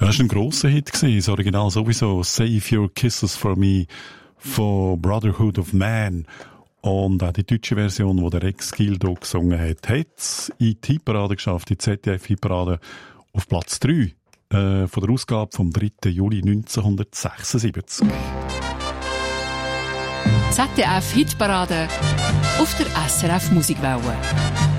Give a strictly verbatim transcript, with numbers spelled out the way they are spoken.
Das war ein grosser Hit, das Original sowieso. Save Your Kisses for Me von Brotherhood of Man. Und auch die deutsche Version, die der Rex Gildo gesungen hat, hat es in die Hitparade geschafft, die Z D F-Hitparade auf Platz drei äh, von der Ausgabe vom dritten Juli neunzehnhundertsechsundsiebzig. Z D F-Hitparade auf der S R F Musikwelle.